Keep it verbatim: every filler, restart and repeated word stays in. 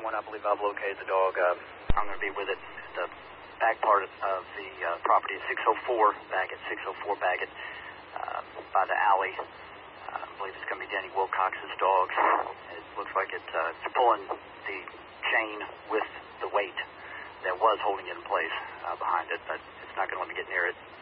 twenty-one, I believe I've located the dog. Uh, I'm going to be with it. The back part of the uh, property is six oh four Baggett, six oh four Baggett, uh, by the alley. Uh, I believe it's going to be Danny Wilcox's dog. It looks like it, uh, it's pulling the chain with the weight that was holding it in place uh, behind it, but it's not going to let me get near it.